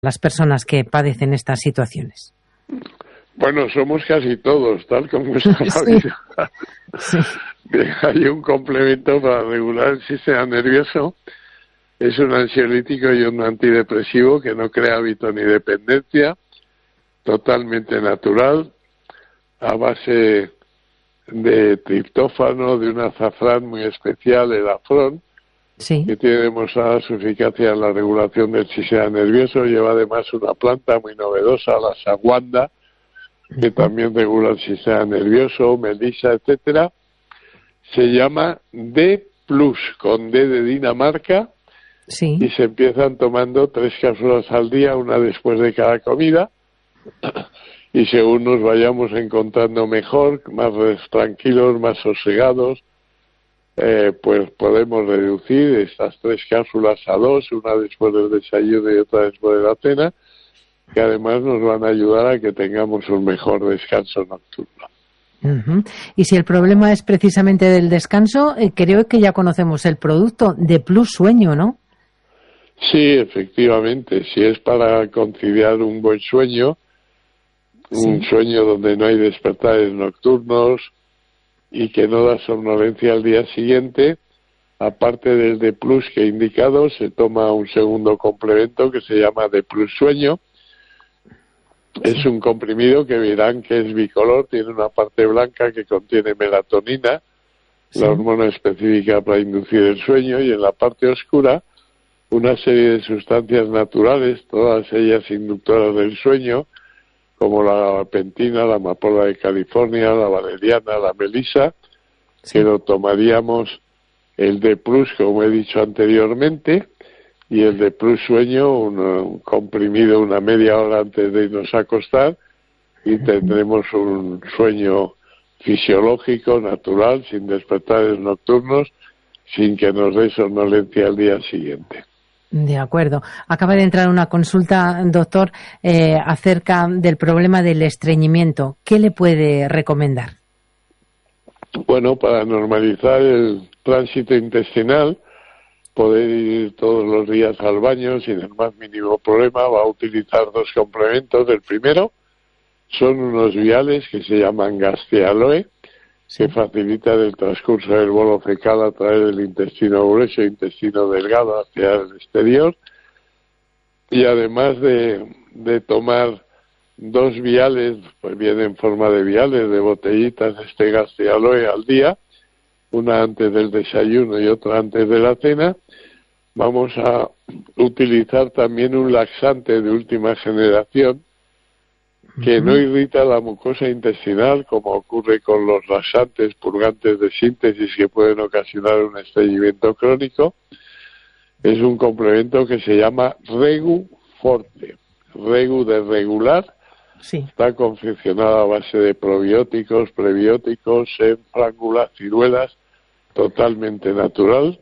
las personas que padecen estas situaciones? Bueno, somos casi todos, tal como está la vida. Sí. Hay un complemento para regular el sistema nervioso. Es un ansiolítico y un antidepresivo que no crea hábito ni dependencia, totalmente natural, a base de triptófano, de un azafrán muy especial, el afrón, Sí. que tiene demostrada su eficacia en la regulación del sistema nervioso. Lleva además una planta muy novedosa, la saguanda, que también regula el sistema nervioso, melisa, etcétera. Se llama D+, con D de Dinamarca, Sí. y se empiezan tomando 3 cápsulas al día, una después de cada comida, y según nos vayamos encontrando mejor, más tranquilos, más sosegados, pues podemos reducir estas 3 cápsulas a 2, una después del desayuno y otra después de la cena, que además nos van a ayudar a que tengamos un mejor descanso nocturno. Uh-huh. Y si el problema es precisamente del descanso, creo que ya conocemos el producto de Plus Sueño, ¿no? Sí, efectivamente, si es para conciliar un buen sueño, un sueño donde no hay despertares nocturnos y que no da somnolencia al día siguiente, aparte del D+ que he indicado, se toma un segundo complemento que se llama D+ Sueño. Es un comprimido que verán que es bicolor, tiene una parte blanca que contiene melatonina, la hormona específica para inducir el sueño, y en la parte oscura una serie de sustancias naturales, todas ellas inductoras del sueño, como la gabapentina, la amapola de California, la valeriana, la melisa, que lo tomaríamos el D+, como he dicho anteriormente, y el D+ Sueño, un comprimido una media hora antes de irnos a acostar, y tendremos un sueño fisiológico, natural, sin despertares nocturnos, sin que nos dé somnolencia al día siguiente. De acuerdo. Acaba de entrar una consulta, doctor, acerca del problema del estreñimiento. ¿Qué le puede recomendar? Bueno, para normalizar el tránsito intestinal, poder ir todos los días al baño sin el más mínimo problema, va a utilizar 2 complementos. El primero son unos viales que se llaman Gastialoe, que facilitan el transcurso del bolo fecal a través del intestino grueso e intestino delgado hacia el exterior. Y además de tomar 2 viales, pues viene en forma de viales, de botellitas, Gastialoe al día, una antes del desayuno y otra antes de la cena, vamos a utilizar también un laxante de última generación que no irrita la mucosa intestinal, como ocurre con los laxantes purgantes de síntesis que pueden ocasionar un estreñimiento crónico. Es un complemento que se llama Regu Forte. Regu de regular. Está confeccionado a base de probióticos, prebióticos, frángula, ciruelas, totalmente natural.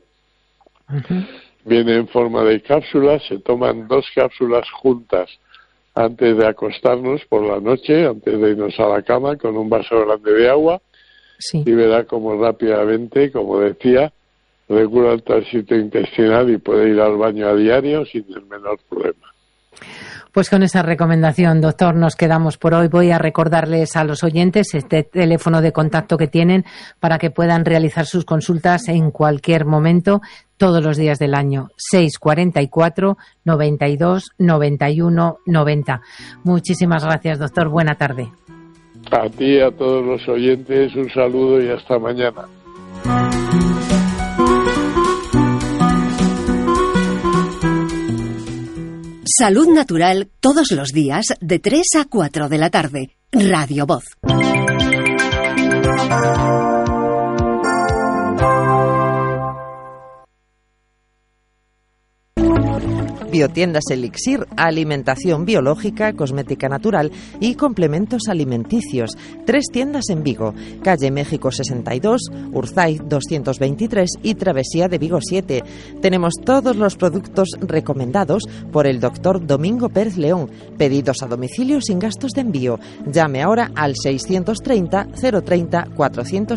Viene en forma de cápsulas, se toman 2 cápsulas juntas antes de acostarnos por la noche, antes de irnos a la cama, con un vaso grande de agua, y verá como rápidamente, como decía, regula el tránsito intestinal y puede ir al baño a diario sin el menor problema. Pues con esa recomendación, doctor, nos quedamos por hoy. Voy a recordarles a los oyentes este teléfono de contacto que tienen para que puedan realizar sus consultas en cualquier momento, todos los días del año. 644 92 91 90. Muchísimas gracias, doctor. Buena tarde. A ti y a todos los oyentes, un saludo y hasta mañana. Salud Natural, todos los días de 3 a 4 de la tarde. Radio Voz. Biotiendas Elixir, alimentación biológica, cosmética natural y complementos alimenticios. 3 tiendas en Vigo, calle México 62, Urzaiz 223 y Travesía de Vigo 7. Tenemos todos los productos recomendados por el doctor Domingo Pérez León. Pedidos a domicilio sin gastos de envío. Llame ahora al 630 030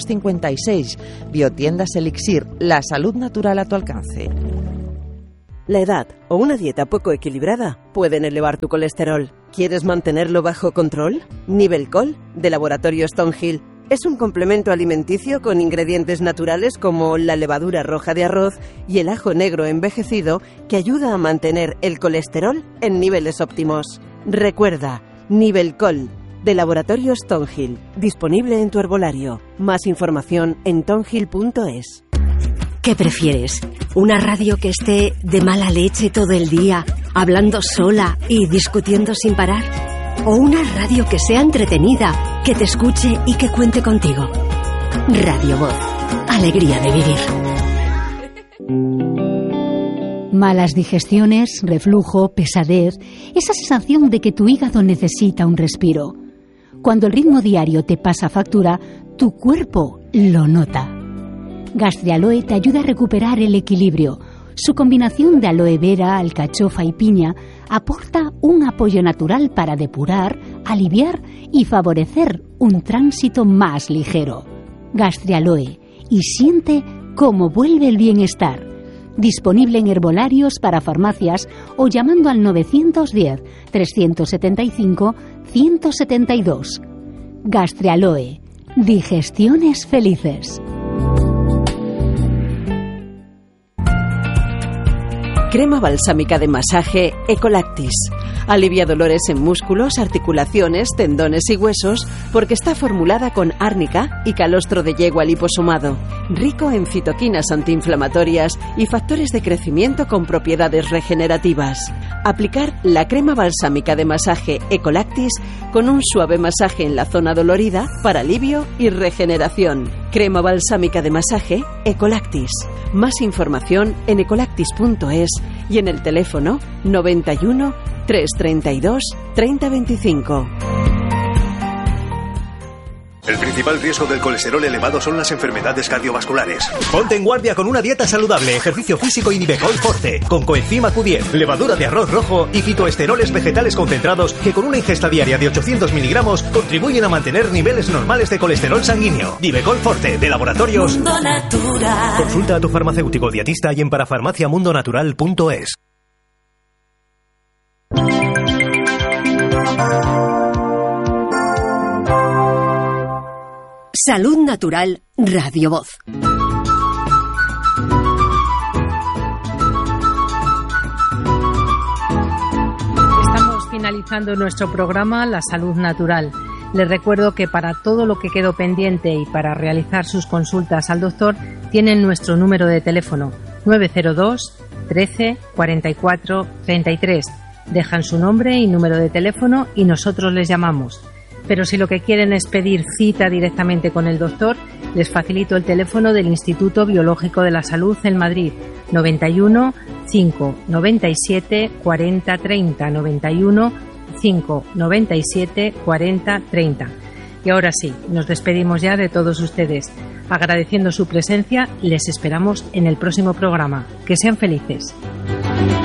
456. Biotiendas Elixir, la salud natural a tu alcance. La edad o una dieta poco equilibrada pueden elevar tu colesterol. ¿Quieres mantenerlo bajo control? Nivecol, de Laboratorio Stonehill, es un complemento alimenticio con ingredientes naturales como la levadura roja de arroz y el ajo negro envejecido que ayuda a mantener el colesterol en niveles óptimos. Recuerda, Nivecol, de Laboratorio Stonehill, disponible en tu herbolario. Más información en tonhill.es. ¿Qué prefieres? ¿Una radio que esté de mala leche todo el día, hablando sola y discutiendo sin parar? ¿O una radio que sea entretenida, que te escuche y que cuente contigo? Radio Voz. Alegría de vivir. Malas digestiones, reflujo, pesadez, esa sensación de que tu hígado necesita un respiro. Cuando el ritmo diario te pasa factura, tu cuerpo lo nota. Gastrialoe te ayuda a recuperar el equilibrio. Su combinación de aloe vera, alcachofa y piña aporta un apoyo natural para depurar, aliviar y favorecer un tránsito más ligero. Gastrialoe, y siente cómo vuelve el bienestar. Disponible en herbolarios para farmacias o llamando al 910-375-172. Gastrialoe, digestiones felices. Crema balsámica de masaje Ecolactis. Alivia dolores en músculos, articulaciones, tendones y huesos porque está formulada con árnica y calostro de yegua liposomado, rico en citoquinas antiinflamatorias y factores de crecimiento con propiedades regenerativas. Aplicar la crema balsámica de masaje Ecolactis con un suave masaje en la zona dolorida para alivio y regeneración. Crema balsámica de masaje Ecolactis. Más información en ecolactis.es y en el teléfono 91 332 3025. El principal riesgo del colesterol elevado son las enfermedades cardiovasculares. Ponte en guardia con una dieta saludable, ejercicio físico y Nivecol Forte, con coenzima Q10, levadura de arroz rojo y fitoesteroles vegetales concentrados que con una ingesta diaria de 800 miligramos contribuyen a mantener niveles normales de colesterol sanguíneo. Nivecol Forte, de Laboratorios Mundo Natural. Consulta a tu farmacéutico dietista y en parafarmaciamundonatural.es. Salud Natural, Radio Voz. Estamos finalizando nuestro programa La Salud Natural. Les recuerdo que para todo lo que quedó pendiente y para realizar sus consultas al doctor, tienen nuestro número de teléfono 902 13 44 33. Dejan su nombre y número de teléfono y nosotros les llamamos. Pero si lo que quieren es pedir cita directamente con el doctor, les facilito el teléfono del Instituto Biológico de la Salud en Madrid, 91 597 40 30, 91 597 40 30. Y ahora sí, nos despedimos ya de todos ustedes. Agradeciendo su presencia, les esperamos en el próximo programa. Que sean felices.